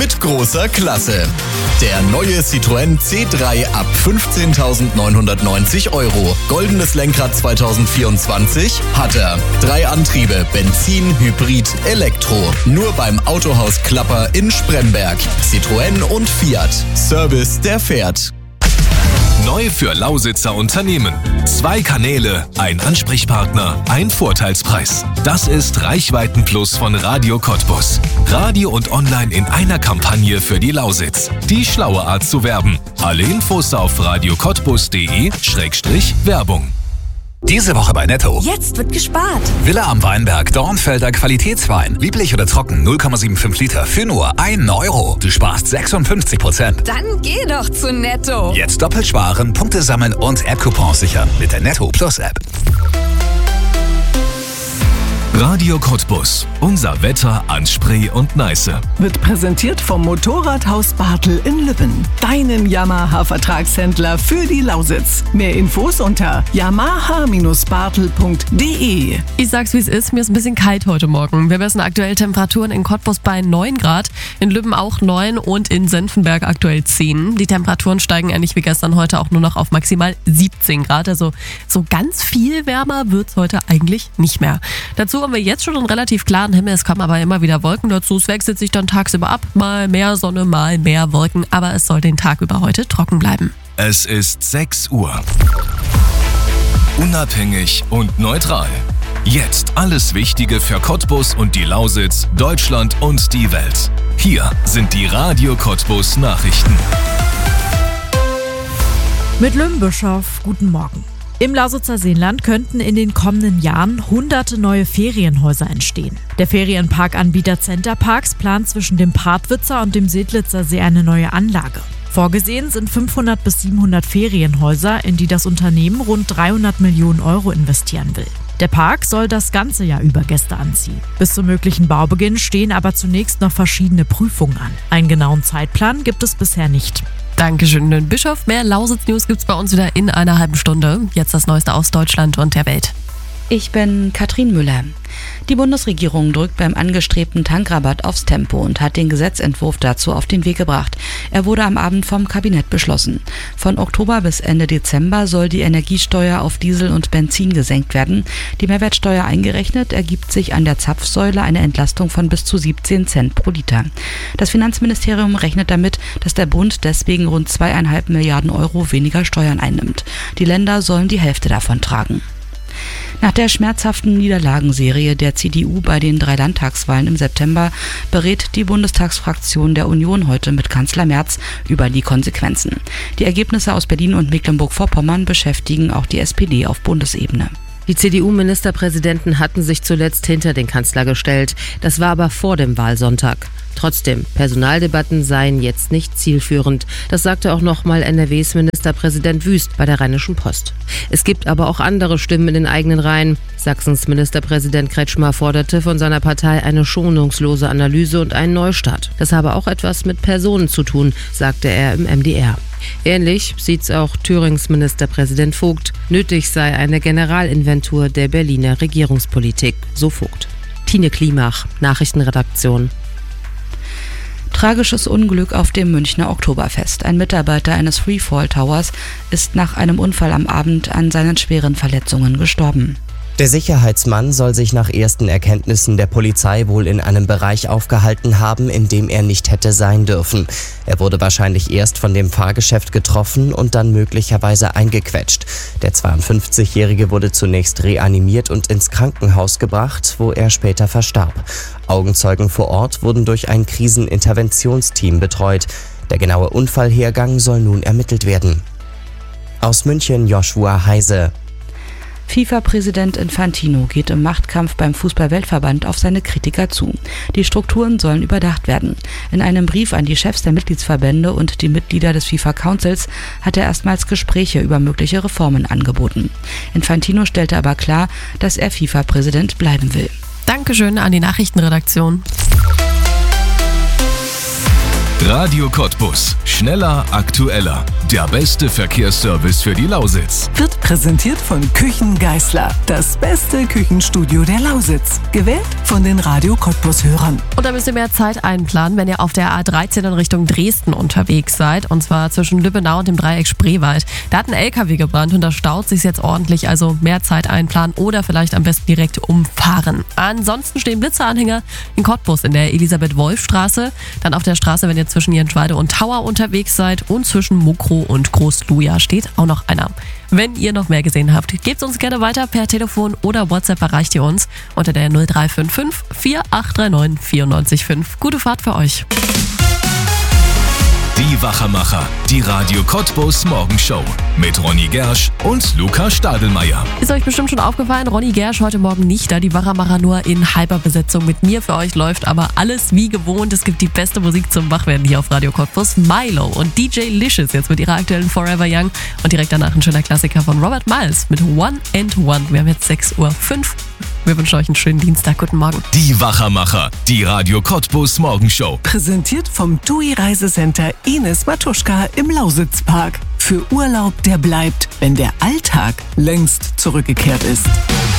mit großer Klasse. Der neue Citroën C3 ab 15.990 €. Goldenes Lenkrad 2024 hat er. 3 Antriebe, Benzin, Hybrid, Elektro. Nur beim Autohaus Klapper in Spremberg. Citroën und Fiat. Service, der fährt. Neu für Lausitzer Unternehmen. 2 Kanäle, ein Ansprechpartner, ein Vorteilspreis. Das ist Reichweitenplus von Radio Cottbus. Radio und Online in einer Kampagne für die Lausitz. Die schlaue Art zu werben. Alle Infos auf radiocottbus.de/Werbung. Diese Woche bei Netto. Jetzt wird gespart. Villa am Weinberg, Dornfelder Qualitätswein. Lieblich oder trocken, 0,75 Liter für nur 1 €. Du sparst 56%. Dann geh doch zu Netto. Jetzt doppelt sparen, Punkte sammeln und App-Coupons sichern mit der Netto Plus App. Radio Cottbus. Unser Wetter an Spree und Neiße. Wird präsentiert vom Motorradhaus Bartel in Lübben. Deinem Yamaha-Vertragshändler für die Lausitz. Mehr Infos unter yamaha-bartel.de. Ich sag's wie es ist, mir ist ein bisschen kalt heute Morgen. Wir messen aktuell Temperaturen in Cottbus bei 9 Grad, in Lübben auch 9 und in Senftenberg aktuell 10. Die Temperaturen steigen ähnlich wie gestern heute auch nur noch auf maximal 17 Grad. Also so ganz viel wärmer wird's heute eigentlich nicht mehr. Dazu haben wir jetzt schon einen relativ klaren Himmel, es kommen aber immer wieder Wolken dazu. Es wechselt sich dann tagsüber ab, mal mehr Sonne, mal mehr Wolken, aber es soll den Tag über heute trocken bleiben. Es ist 6 Uhr. Unabhängig und neutral. Jetzt alles Wichtige für Cottbus und die Lausitz, Deutschland und die Welt. Hier sind die Radio Cottbus Nachrichten. Mit Lümbischof, guten Morgen. Im Lausitzer Seenland könnten in den kommenden Jahren hunderte neue Ferienhäuser entstehen. Der Ferienparkanbieter Centerparks plant zwischen dem Partwitzer und dem Sedlitzer See eine neue Anlage. Vorgesehen sind 500 bis 700 Ferienhäuser, in die das Unternehmen rund 300 Millionen € investieren will. Der Park soll das ganze Jahr über Gäste anziehen. Bis zum möglichen Baubeginn stehen aber zunächst noch verschiedene Prüfungen an. Einen genauen Zeitplan gibt es bisher nicht. Dankeschön, Bischof. Mehr Lausitz-News gibt's bei uns wieder in einer halben Stunde. Jetzt das Neueste aus Deutschland und der Welt. Ich bin Katrin Müller. Die Bundesregierung drückt beim angestrebten Tankrabatt aufs Tempo und hat den Gesetzentwurf dazu auf den Weg gebracht. Er wurde am Abend vom Kabinett beschlossen. Von Oktober bis Ende Dezember soll die Energiesteuer auf Diesel und Benzin gesenkt werden. Die Mehrwertsteuer eingerechnet ergibt sich an der Zapfsäule eine Entlastung von bis zu 17 Cent pro Liter. Das Finanzministerium rechnet damit, dass der Bund deswegen rund 2,5 Milliarden € weniger Steuern einnimmt. Die Länder sollen die Hälfte davon tragen. Nach der schmerzhaften Niederlagenserie der CDU bei den 3 Landtagswahlen im September berät die Bundestagsfraktion der Union heute mit Kanzler Merz über die Konsequenzen. Die Ergebnisse aus Berlin und Mecklenburg-Vorpommern beschäftigen auch die SPD auf Bundesebene. Die CDU-Ministerpräsidenten hatten sich zuletzt hinter den Kanzler gestellt. Das war aber vor dem Wahlsonntag. Trotzdem, Personaldebatten seien jetzt nicht zielführend. Das sagte auch nochmal NRWs Ministerpräsident Wüst bei der Rheinischen Post. Es gibt aber auch andere Stimmen in den eigenen Reihen. Sachsens Ministerpräsident Kretschmer forderte von seiner Partei eine schonungslose Analyse und einen Neustart. Das habe auch etwas mit Personen zu tun, sagte er im MDR. Ähnlich sieht's auch Thürings Ministerpräsident Vogt. Nötig sei eine Generalinventur der Berliner Regierungspolitik, so Vogt. Tine Klimach, Nachrichtenredaktion. Tragisches Unglück auf dem Münchner Oktoberfest. Ein Mitarbeiter eines Freefall Towers ist nach einem Unfall am Abend an seinen schweren Verletzungen gestorben. Der Sicherheitsmann soll sich nach ersten Erkenntnissen der Polizei wohl in einem Bereich aufgehalten haben, in dem er nicht hätte sein dürfen. Er wurde wahrscheinlich erst von dem Fahrgeschäft getroffen und dann möglicherweise eingequetscht. Der 52-Jährige wurde zunächst reanimiert und ins Krankenhaus gebracht, wo er später verstarb. Augenzeugen vor Ort wurden durch ein Kriseninterventionsteam betreut. Der genaue Unfallhergang soll nun ermittelt werden. Aus München Joshua Heise. FIFA-Präsident Infantino geht im Machtkampf beim Fußball-Weltverband auf seine Kritiker zu. Die Strukturen sollen überdacht werden. In einem Brief an die Chefs der Mitgliedsverbände und die Mitglieder des FIFA-Councils hat er erstmals Gespräche über mögliche Reformen angeboten. Infantino stellte aber klar, dass er FIFA-Präsident bleiben will. Dankeschön an die Nachrichtenredaktion. Radio Cottbus. Schneller, aktueller. Der beste Verkehrsservice für die Lausitz. Wird präsentiert von Küchen Geisler. Das beste Küchenstudio der Lausitz. Gewählt von den Radio Cottbus-Hörern. Und da müsst ihr mehr Zeit einplanen, wenn ihr auf der A13 in Richtung Dresden unterwegs seid. Und zwar zwischen Lübbenau und dem Dreieck Spreewald. Da hat ein LKW gebrannt und da staut sich jetzt ordentlich. Also mehr Zeit einplanen oder vielleicht am besten direkt umfahren. Ansonsten stehen Blitzeranhänger in Cottbus in der Elisabeth-Wolf-Straße. Dann auf der Straße, wenn ihr zwischen Jenschwalde und Tauer unterwegs seid. Und zwischen Mukro und Großluja steht auch noch einer. Wenn ihr noch mehr gesehen habt, gebt uns gerne weiter per Telefon oder WhatsApp erreicht ihr uns unter der 0355 4839 945. Gute Fahrt für euch. Die Wachermacher, die Radio Cottbus Morgenshow mit Ronny Gersch und Luca Stadelmeier. Ist euch bestimmt schon aufgefallen, Ronny Gersch heute Morgen nicht da, die Wachermacher nur in Hyperbesetzung mit mir. Für euch läuft aber alles wie gewohnt. Es gibt die beste Musik zum Wachwerden hier auf Radio Cottbus. Milo und DJ Licious jetzt mit ihrer aktuellen Forever Young und direkt danach ein schöner Klassiker von Robert Miles mit One and One. Wir haben jetzt 6:05 Uhr. Wir wünschen euch einen schönen Dienstag. Guten Morgen. Die Wachermacher, die Radio Cottbus Morgenshow. Präsentiert vom TUI Reisecenter Ines Matuschka im Lausitzpark. Für Urlaub, der bleibt, wenn der Alltag längst zurückgekehrt ist.